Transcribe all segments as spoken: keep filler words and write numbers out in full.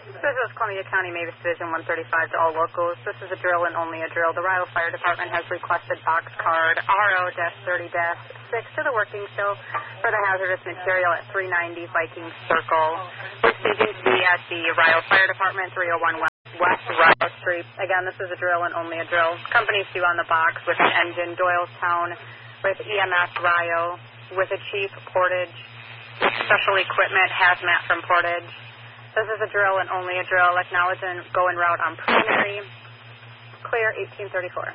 This is Columbia County Mavis Division one thirty-five to all locals. This is a drill and only a drill. The Ryle Fire Department has requested box card R O thirty dash six to the working show for the hazardous material at three ninety Viking Circle. Receiving to be at the Ryle Fire Department, three oh one West, West Ryle Street. Again, this is a drill and only a drill. Companies due on the box with an engine, Doylestown, with E M S Ryo, with a chief, Portage, special equipment, hazmat from Portage. This is a drill and only a drill. Acknowledge and go en route on preliminary. Clear eighteen thirty-four.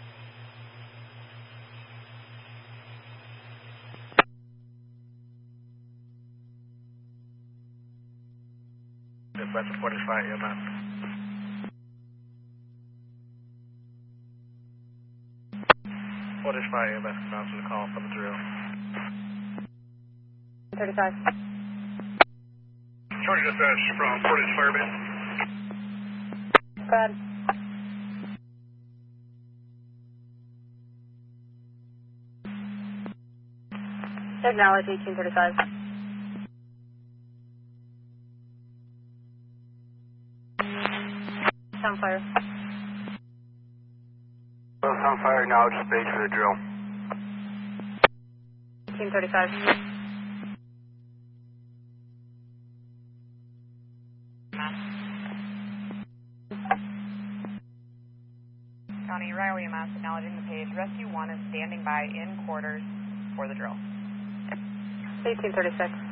West forty-five, E M S. forty-five E M S, announcing the call for the drill. thirty-five. Charge dispatch from Portage Fire Base. Go ahead. Acknowledge eighteen thirty-five. Sound fire. Well, sound fire, acknowledge space for the drill. eighteen thirty-five. County Ryle E M S acknowledging the page. Rescue one is standing by in quarters for the drill. eighteen thirty-six.